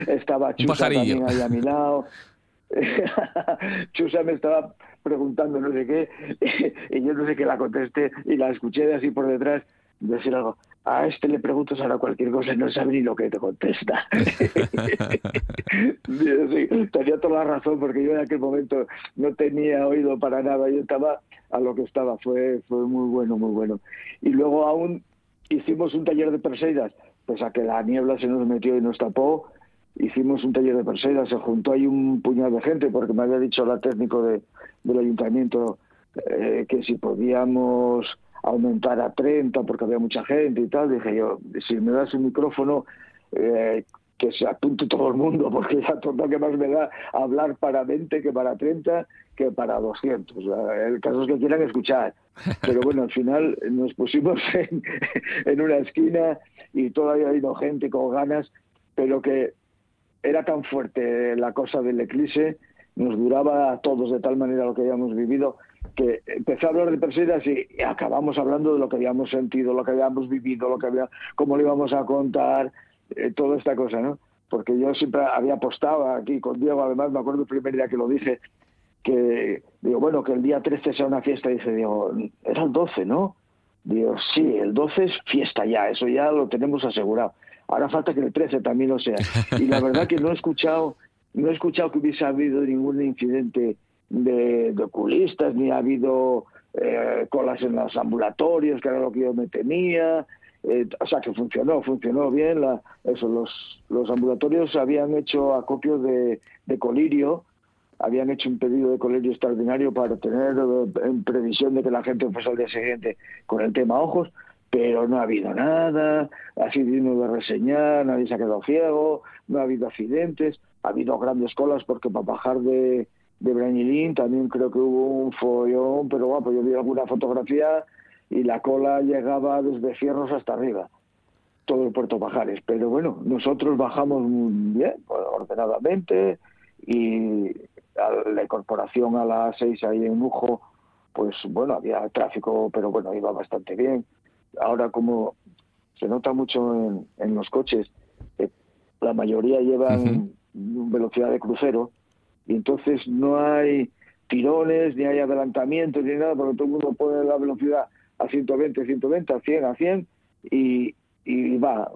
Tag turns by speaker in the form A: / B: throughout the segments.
A: Estaba
B: Un
A: Chusa
B: pajarillo.
A: también ahí a mi lado. Chusa me estaba preguntando no sé qué, y yo no sé qué la contesté, y la escuché de así por detrás decir algo. A este le preguntas ahora cualquier cosa y no sabe ni lo que te contesta. Sí, tenía toda la razón, porque yo en aquel momento no tenía oído para nada, yo estaba a lo que estaba, fue muy bueno, muy bueno. Y luego aún hicimos un taller de Perseidas, pese a que la niebla se nos metió y nos tapó. Hicimos un taller de Perseidas, se juntó ahí un puñado de gente, porque me había dicho la técnico del ayuntamiento que si podíamos aumentar a 30 porque había mucha gente y tal. Dije yo, si me das un micrófono, que se apunte todo el mundo, porque ya todo lo que más me da hablar para 20 que para 30 que para 200. El caso es que quieran escuchar. Pero bueno, al final nos pusimos en una esquina y todavía ha habido gente con ganas, pero que era tan fuerte la cosa del eclipse, nos duraba a todos de tal manera lo que habíamos vivido, que empecé a hablar de Perseidas y acabamos hablando de lo que habíamos sentido, lo que habíamos vivido, cómo lo íbamos a contar, toda esta cosa, ¿no? Porque yo siempre había apostado aquí con Diego, además me acuerdo el primer día que lo dije, que digo, bueno, que el día 13 sea una fiesta, y dice, digo, era el 12, ¿no? Digo, sí, el 12 es fiesta ya, eso ya lo tenemos asegurado. Ahora falta que el 13 también lo sea. Y la verdad que no he escuchado que hubiese habido ningún incidente de oculistas, ni ha habido colas en los ambulatorios, que era lo que yo me temía. O sea, que funcionó bien. Los ambulatorios habían hecho acopio de colirio, habían hecho un pedido de colirio extraordinario para tener en previsión de que la gente fuese al día siguiente con el tema ojos, pero no ha habido nada, ha sido digno de reseñar, nadie se ha quedado ciego, no ha habido accidentes, ha habido grandes colas porque para bajar de Brañilín también creo que hubo un follón, pero bueno, pues yo vi alguna fotografía y la cola llegaba desde Fierros hasta arriba, todo el Puerto Pajares. Pero bueno, nosotros bajamos muy bien, pues, ordenadamente, y la incorporación a las 6 ahí en Lujo, pues bueno, había tráfico, pero bueno, iba bastante bien. Ahora, como se nota mucho en los coches, la mayoría
B: Ujú.
A: llevan velocidad de crucero, y entonces no hay tirones, ni hay adelantamientos, ni nada, porque todo el mundo pone la velocidad a 120, 120, a 100, y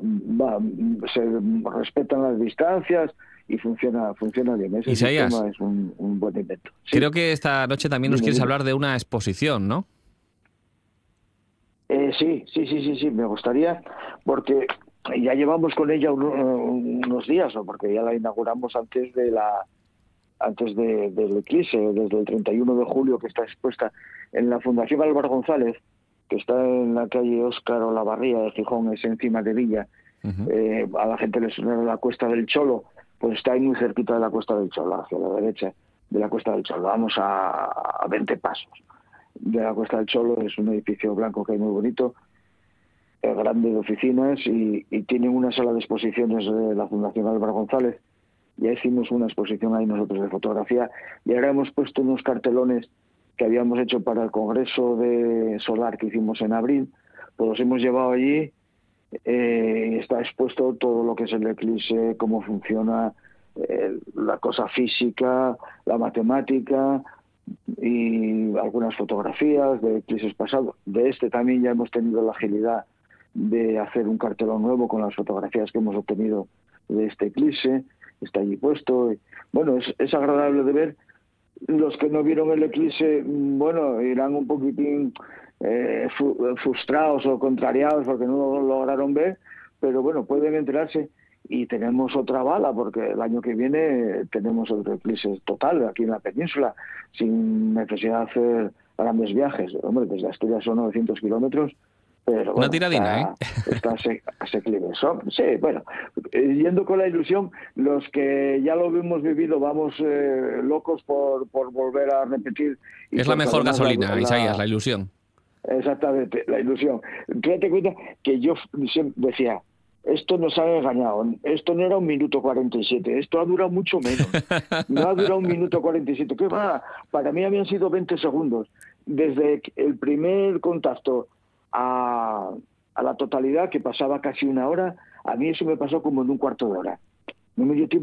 A: se respetan las distancias y funciona bien. Ese
B: Isaías,
A: sistema es un buen invento. Sí,
B: creo que esta noche también nos
A: dime,
B: quieres
A: dime.
B: hablar de una exposición, ¿no?
A: Sí, me gustaría, porque ya llevamos con ella unos días, ¿no? Porque ya la inauguramos del eclipse, desde el 31 de julio, que está expuesta en la Fundación Álvaro González, que está en la calle Óscar Olavarría de Gijón, es encima de Villa.
B: Ujú.
A: A la gente le suena la Cuesta del Cholo, pues está ahí muy cerquita de la Cuesta del Cholo, hacia la derecha de la Cuesta del Cholo. Vamos a 20 pasos de la Cuesta del Cholo. Es un edificio blanco que hay muy bonito, grande, de oficinas, y tienen una sala de exposiciones de la Fundación Álvaro González. Ya hicimos una exposición ahí nosotros de fotografía, y ahora hemos puesto unos cartelones que habíamos hecho para el congreso de solar que hicimos en abril, pues los hemos llevado allí. Está expuesto todo lo que es el eclipse, cómo funciona, la cosa física, la matemática, y algunas fotografías de eclipses pasados. De este también ya hemos tenido la agilidad de hacer un cartelón nuevo con las fotografías que hemos obtenido de este eclipse. Está allí puesto. Bueno, es agradable de ver. Los que no vieron el eclipse, bueno, irán un poquitín frustrados o contrariados porque no lo lograron ver, pero bueno, pueden enterarse. Y tenemos otra bala, porque el año que viene tenemos otro eclipse total aquí en la península, sin necesidad de hacer grandes viajes. Hombre, desde Asturias son 900 kilómetros, pero
B: Una
A: bueno,
B: tiradina, ¿eh?
A: está asequible. Sí, bueno, yendo con la ilusión, los que ya lo hemos vivido vamos locos por volver a repetir, y
B: Es la
A: porque
B: mejor
A: además
B: gasolina, Isaías, la ilusión.
A: exactamente, la ilusión. Tú date cuenta que yo siempre decía, esto nos han engañado, esto no era 1 minuto 47, esto ha durado mucho menos, no ha durado 1 minuto 47, ¿qué va? Para mí habían sido 20 segundos, desde el primer contacto a, a la totalidad, que pasaba casi una hora. A mí eso me pasó como en un cuarto de hora, no me dio tiempo